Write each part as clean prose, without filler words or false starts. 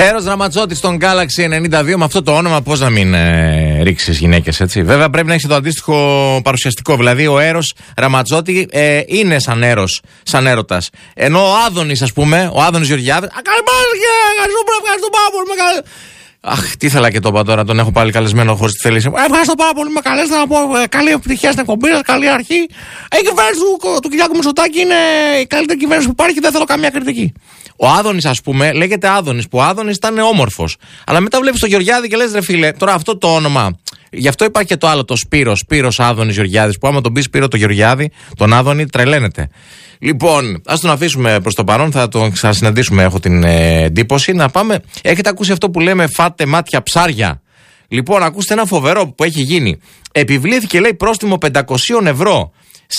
Έρος Ραματζότης στον Galaxy 92. Με αυτό το όνομα, πώς να μην ρίξεις γυναίκες, έτσι. Βέβαια πρέπει να έχει το αντίστοιχο παρουσιαστικό. Δηλαδή ο Έρος Ραματζότη είναι σαν Έρος, σαν έρωτας. Ενώ ο Άδωνης, ας πούμε, ο Άδωνης Γεωργιάδης. Ευχαριστώ πάρα πολύ. Αχ, τι ήθελα και το είπα τώρα, τον έχω πάλι καλεσμένο χωρίς τη θέληση. Ευχαριστώ πάρα πολύ, με καλέσατε να πω καλή επιτυχία στην εκπομπή σας, καλή αρχή. Η κυβέρνηση του Κυριάκου Μητσοτάκη είναι η καλύτερη κυβέρνηση που υπάρχει και δεν θέλω καμία κριτική. Ο Άδωνης, ας πούμε, λέγεται Άδωνης, που ο Άδωνης ήταν όμορφος. Αλλά μετά βλέπεις τον Γεωργιάδη και λες, ρε φίλε, τώρα αυτό το όνομα. Γι' αυτό υπάρχει και το άλλο, το Σπύρος Άδωνης Γεωργιάδης, που άμα τον πει Σπύρο το Γεωργιάδη, τον Άδωνη, τρελαίνεται. Λοιπόν, ας τον αφήσουμε προς το παρόν, θα τον ξανασυναντήσουμε, έχω την εντύπωση. Να πάμε. Έχετε ακούσει αυτό που λέμε φάτε μάτια ψάρια? Λοιπόν, ακούστε ένα φοβερό που έχει γίνει. Επιβλήθηκε, λέει, πρόστιμο 500 ευρώ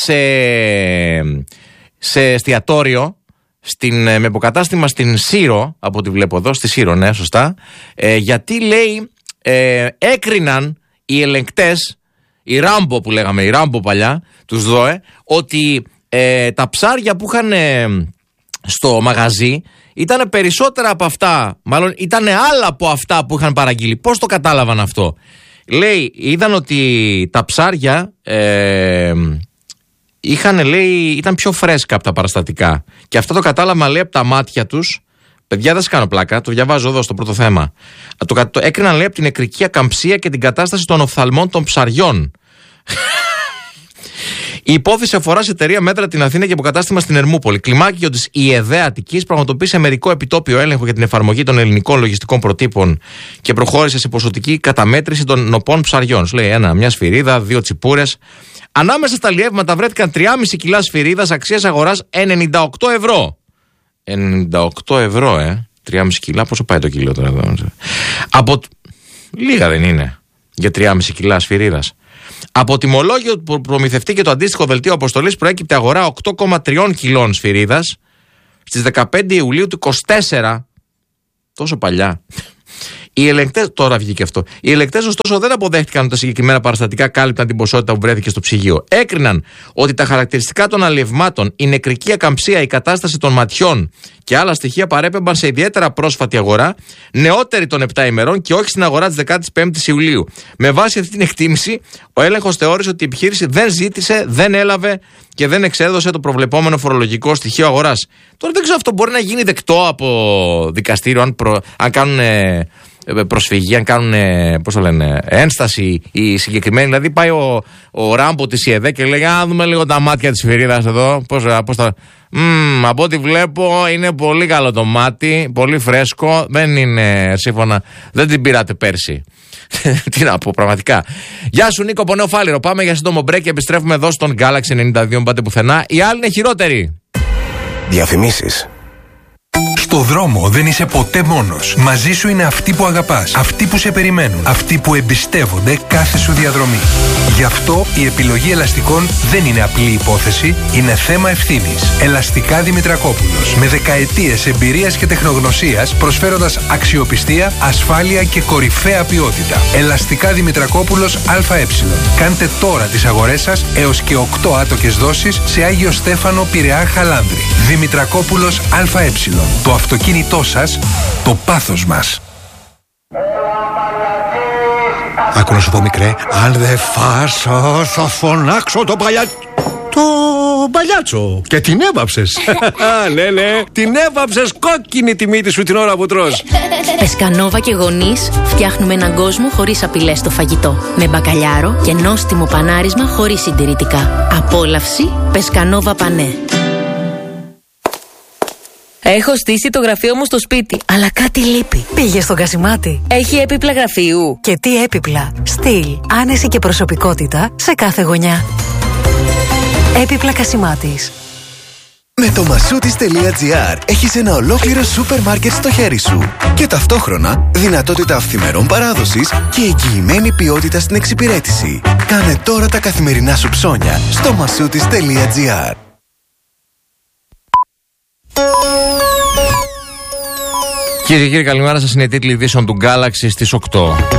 σε εστιατόριο με υποκατάστημα στην Σύρο, από ό,τι βλέπω εδώ, στη Σύρο, ναι, σωστά. Γιατί, λέει, έκριναν οι ελεγκτές, η Ράμπο που λέγαμε, η Ράμπο παλιά, τους ΔΟΕ, ότι τα ψάρια που είχαν στο μαγαζί ήταν περισσότερα από αυτά, μάλλον ήταν άλλα από αυτά που είχαν παραγγείλει. Πώς το κατάλαβαν αυτό? Λέει, είδαν ότι τα ψάρια ήταν πιο φρέσκα από τα παραστατικά. Και αυτό το κατάλαβα, λέει, από τα μάτια τους. Παιδιά, δεν σας κάνω πλάκα, το διαβάζω εδώ στο πρώτο θέμα. Το έκριναν, λέει, από την νεκρική ακαμψία και την κατάσταση των οφθαλμών των ψαριών. Η υπόθεση αφορά σε εταιρεία μέτρα την Αθήνα και υποκατάστημα στην Ερμούπολη. Κλιμάκιο της ΙΕΔΕ Αττικής πραγματοποίησε μερικό επιτόπιο έλεγχο για την εφαρμογή των ελληνικών λογιστικών προτύπων και προχώρησε σε ποσοτική καταμέτρηση των νοπών ψαριών. Σου λέει μια σφυρίδα, 2 τσιπούρες. Ανάμεσα στα λιεύματα βρέθηκαν 3,5 κιλά σφυρίδας αξίας αγοράς 98 ευρώ. 98 ευρώ, 3,5 κιλά, πόσο πάει το κιλό τώρα εδώ? Λίγα δεν είναι για 3,5 κιλά σφυρίδας. Από τιμολόγιο του προμηθευτή και το αντίστοιχο δελτίο αποστολής προέκυπτε αγορά 8,3 κιλών σφυρίδας στις 15 Ιουλίου του 24. Τόσο παλιά. Οι ελεγκτές, τώρα βγήκε αυτό. Οι ελεγκτές, ωστόσο, δεν αποδέχτηκαν ότι τα συγκεκριμένα παραστατικά κάλυπταν την ποσότητα που βρέθηκε στο ψυγείο. Έκριναν ότι τα χαρακτηριστικά των αλλιευμάτων, η νεκρική ακαμψία, η κατάσταση των ματιών και άλλα στοιχεία παρέπεμπαν σε ιδιαίτερα πρόσφατη αγορά, νεότερη των 7 ημερών και όχι στην αγορά της 15ης Ιουλίου. Με βάση αυτή την εκτίμηση, ο έλεγχος θεώρησε ότι η επιχείρηση δεν ζήτησε, δεν έλαβε και δεν εξέδωσε το προβλεπόμενο φορολογικό στοιχείο αγοράς. Τώρα δεν ξέρω, αυτό μπορεί να γίνει δεκτό από δικαστήριο, αν κάνουν προσφυγή, αν κάνουν, πώς το λένε, ένσταση οι συγκεκριμένοι. Δηλαδή πάει ο Ράμπο της ΙΕΔΕ και λέει, α, δούμε λίγο τα μάτια της σφυρίδας εδώ, πώς τα... από ό,τι βλέπω είναι πολύ καλό το μάτι, πολύ φρέσκο, δεν είναι σύμφωνα, δεν την πήρατε πέρσι. Τι να πω, πραγματικά. Γεια σου, Νίκο από Νέο Φάληρο. Πάμε για σύντομο break και επιστρέφουμε εδώ στον Galaxy 92. Πάτε πουθενά. Οι άλλοι είναι χειρότεροι. Διαφημίσεις. Στο δρόμο δεν είσαι ποτέ μόνος. Μαζί σου είναι αυτοί που αγαπάς, αυτοί που σε περιμένουν, αυτοί που εμπιστεύονται κάθε σου διαδρομή. Γι' αυτό η επιλογή ελαστικών δεν είναι απλή υπόθεση, είναι θέμα ευθύνης. Ελαστικά Δημητρακόπουλος. Με δεκαετίες εμπειρίας και τεχνογνωσίας, προσφέροντας αξιοπιστία, ασφάλεια και κορυφαία ποιότητα. Ελαστικά Δημητρακόπουλος ΑΕ. Κάντε τώρα τις αγορές σας έως και 8 άτοκες δόσεις σε Άγιο Στέφανο, Πειραιά, Χαλάνδρη. Δημητρακόπουλος ΑΕ. Το αυτοκίνητό σας, το πάθος μας. Άκου να σου πω, μικρέ, αν δεν φάσω θα φωνάξω το παλιάτσο. Και την έβαψες. Ναι, την έβαψες κόκκινη τη μύτη σου την ώρα που τρως. Πεσκανόβα και γονείς φτιάχνουμε έναν κόσμο χωρίς απειλές στο φαγητό. Με μπακαλιάρο και νόστιμο πανάρισμα χωρίς συντηρητικά. Απόλαυση Πεσκανόβα Πανέ. Έχω στήσει το γραφείο μου στο σπίτι, αλλά κάτι λείπει. Πήγε στον Κασιμάτη. Έχει έπιπλα γραφείου. Και τι έπιπλα? Στυλ, άνεση και προσωπικότητα σε κάθε γωνιά. Έπιπλα Κασιμάτης. Με το Masoutis.gr έχεις ένα ολόκληρο σούπερ μάρκετ στο χέρι σου. Και ταυτόχρονα δυνατότητα αυθημερών παράδοσης και εγγυημένη ποιότητα στην εξυπηρέτηση. Κάνε τώρα τα καθημερινά σου ψώνια στο Masoutis.gr. Κύριε και κύριοι, καλημέρα σας. Είναι οι τίτλοι ειδήσεων του Galaxy στις 8.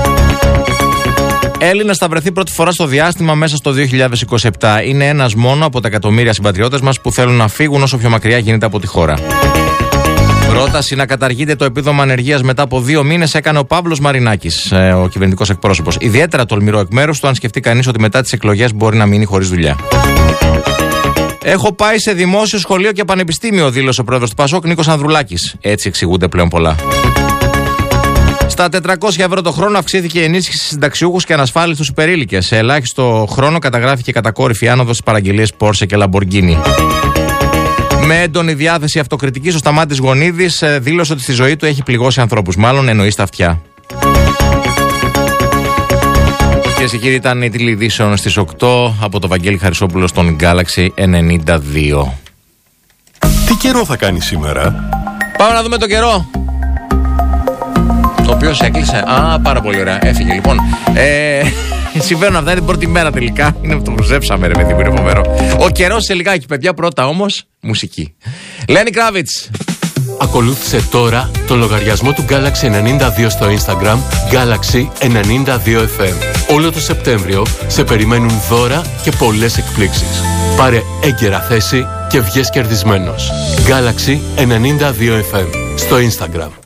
Έλληνας θα βρεθεί πρώτη φορά στο διάστημα μέσα στο 2027. Είναι ένας μόνο από τα εκατομμύρια συμπατριώτες μας που θέλουν να φύγουν όσο πιο μακριά γίνεται από τη χώρα. Ο Πρόταση να καταργείται το επίδομα ανεργίας μετά από 2 μήνες έκανε ο Παύλος Μαρινάκης, ο κυβερνητικός εκπρόσωπος. Ιδιαίτερα τολμηρό εκ μέρους του, αν σκεφτεί κανείς ότι μετά τις εκλογές μπορεί να μείνει χωρίς δουλειά. Έχω πάει σε δημόσιο σχολείο και πανεπιστήμιο, δήλωσε ο πρόεδρος του ΠΑΣΟΚ Νίκος Ανδρουλάκης. Έτσι εξηγούνται πλέον πολλά. Στα 400 ευρώ το χρόνο αυξήθηκε η ενίσχυση στους συνταξιούχους και ανασφάλιστους υπερήλικες. Σε ελάχιστο χρόνο καταγράφηκε κατακόρυφη άνοδος στις παραγγελίες Porsche και Lamborghini. Με έντονη διάθεση αυτοκριτικής, ο Σταμάτης Γονίδης δήλωσε ότι στη ζωή του έχει πληγώσει ανθρώπους. Μάλλον εννοεί στα αυτιά. Κυρίες και κύριοι, ήταν η τίτλη ειδήσεων στις 8 από το Βαγγέλη Χαρισόπουλο στον Galaxy 92. Τι καιρό θα κάνει σήμερα? Πάμε να δούμε το καιρό. Το οποίο έκλεισε. Πάρα πολύ ωραία. Έφυγε λοιπόν. Συμβαίνουν αυτά, είναι την πρώτη μέρα τελικά. Είναι που το προσέψαμε, ρε παιδί μου, είναι φοβερό. Ο καιρός σε λιγάκι, παιδιά. Πρώτα όμως μουσική. Λένι Κράβιτς. Ακολούθησε τώρα το λογαριασμό του Galaxy 92 στο Instagram, Galaxy 92FM. Όλο το Σεπτέμβριο σε περιμένουν δώρα και πολλές εκπλήξεις. Πάρε έγκαιρα θέση και βγες κερδισμένος. Galaxy 92FM στο Instagram.